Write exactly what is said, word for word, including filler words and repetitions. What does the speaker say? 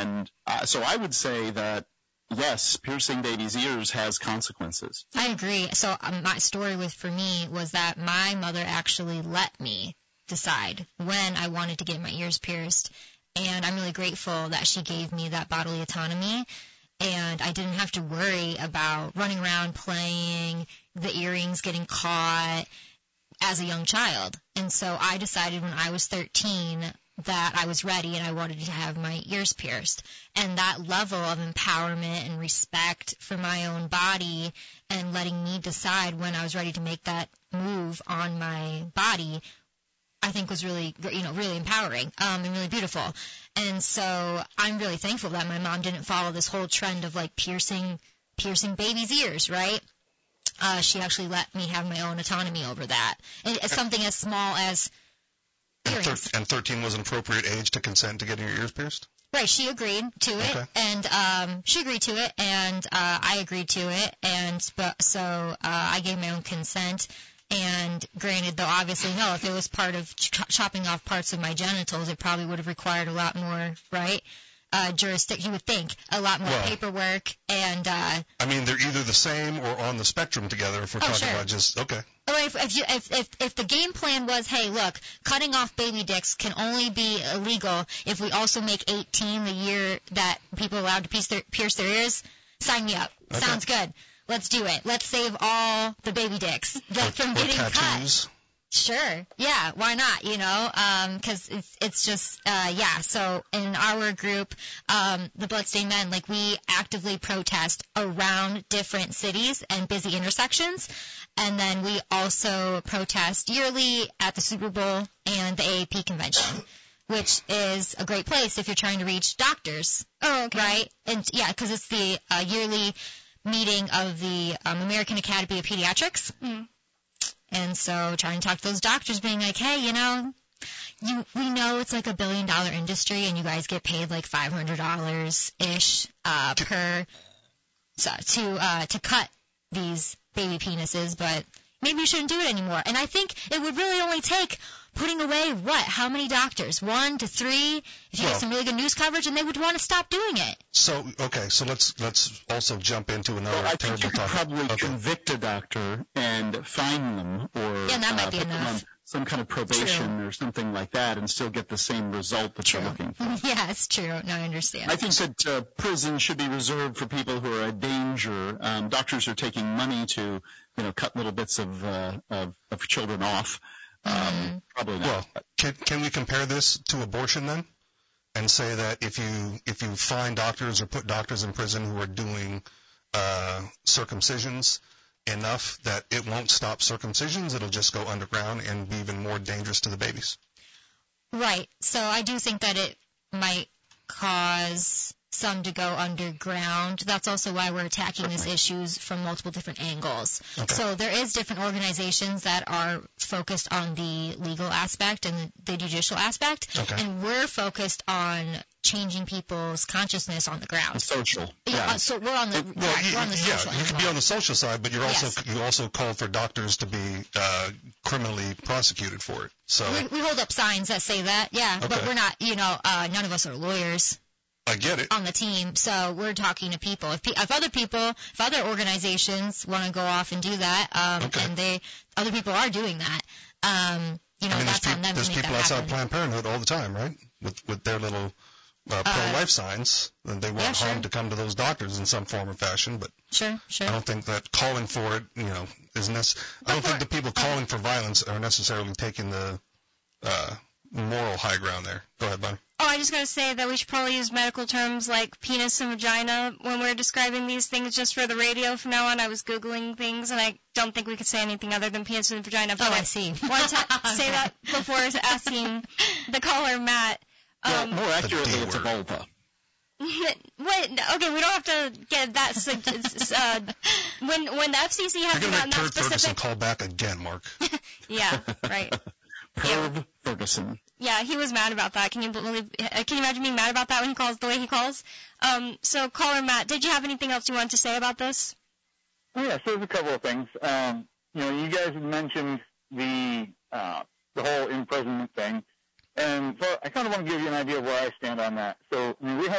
And uh, so I would say that, yes, piercing babies' ears has consequences. I agree. So um, my story with for me was that my mother actually let me decide when I wanted to get my ears pierced. And I'm really grateful that she gave me that bodily autonomy. And I didn't have to worry about running around playing, the earrings getting caught as a young child. And so I decided when I was thirteen that I was ready and I wanted to have my ears pierced. And that level of empowerment and respect for my own body and letting me decide when I was ready to make that move on my body, I think was really, you know, really empowering um, and really beautiful. And so I'm really thankful that my mom didn't follow this whole trend of like piercing, piercing babies' ears, right? Uh, she actually let me have my own autonomy over that. And it's something as small as and, thir- and thirteen was an appropriate age to consent to getting your ears pierced? Right, she agreed to it, okay. and um, she agreed to it, and uh, I agreed to it, and so uh, I gave my own consent. And granted, though, obviously, no, if it was part of ch- chopping off parts of my genitals, it probably would have required a lot more, right? Uh, jurisdiction, you would think, a lot more well, paperwork, and... Uh, I mean, they're either the same or on the spectrum together if we're oh, talking sure. about just, okay. Or if, if, you, if, if, if the game plan was, hey, look, cutting off baby dicks can only be illegal if we also make eighteen the year that people are allowed to pierce their, pierce their ears, sign me up. Okay. Sounds good. Let's do it. Let's save all the baby dicks that from or getting tattoos. cut. Sure. Yeah. Why not? You know, um, cause it's, it's just, uh, yeah. So in our group, um, the Bloodstained Men, like we actively protest around different cities and busy intersections. And then we also protest yearly at the Super Bowl and the A A P convention, which is a great place if you're trying to reach doctors. Oh, okay. Right? And yeah, cause it's the, uh, yearly meeting of the um, American Academy of Pediatrics. Mm. And so trying to talk to those doctors being like, hey, you know, you we know it's like a billion dollar industry and you guys get paid like five hundred dollars-ish uh, per so, to uh, to cut these baby penises, but maybe you shouldn't do it anymore. And I think it would really only take putting away what? How many doctors? One to three? If you well, have some really good news coverage, and they would want to stop doing it. So, okay, so let's let's also jump into another well, I terrible think you could topic. probably okay. convict a doctor and fine them, or yeah, that might uh, be put them enough. on some kind of probation True. or something like that, and still get the same result that True. you're looking for. Yeah, it's true. No, I understand. I think that uh, prison should be reserved for people who are a danger. Um, doctors are taking money to, you know, cut little bits of uh, of, of children off. Um, mm-hmm. Probably not. Well, can can we compare this to abortion then, and say that if you if you find doctors or put doctors in prison who are doing uh, circumcisions enough that it won't stop circumcisions, it'll just go underground and be even more dangerous to the babies? Right. So I do think that it might cause some to go underground. That's also why we're attacking these issues from multiple different angles. Okay. So there is different organizations that are focused on the legal aspect and the, the judicial aspect, okay. and we're focused on changing people's consciousness on the ground. The social. Yeah. Yeah. Uh, so we're on the, Well, right, you, we're on the yeah, social you can angle. be on the social side, but you're also Yes. you also call for doctors to be uh, criminally prosecuted for it. So We, we hold up signs that say that, yeah, but Okay. we're not, you know, uh, none of us are lawyers I get it. on the team, so we're talking to people. If, pe- if other people, if other organizations want to go off and do that, um, Okay. and they, other people are doing that, um, you know, I mean, there's, that's on peop- them there's to make people that outside happen. Planned Parenthood all the time, right? With with their little uh, pro-life signs, and they want Yeah, sure. harm to come to those doctors in some form or fashion. But Sure, sure. I don't think that calling for it, you know, is nec- I don't think the people calling for violence are necessarily taking the uh, moral high ground there. Go ahead, Bonnie. Oh, I just got to say that we should probably use medical terms like penis and vagina when we're describing these things just for the radio from now on. I was Googling things, and I don't think we could say anything other than penis and vagina. But Oh, I I see. wanted to say that before asking the caller, Matt. Well, Um, more accurately, D it's a word. vulva. Wait, okay, we don't have to get that. Uh, when when the F C C has You're going to gotten make that Turd Ferguson specific, call back again, Mark. yeah, right. Perv Ferguson. Yeah, he was mad about that. Can you believe? uh, Can you imagine being mad about that when he calls the way he calls? Um, so, caller Matt, did you have anything else you wanted to say about this? Oh, yeah, so there's a couple of things. Um, you know, you guys had mentioned the uh, the whole imprisonment thing, and so I kind of want to give you an idea of where I stand on that. So, I mean, we have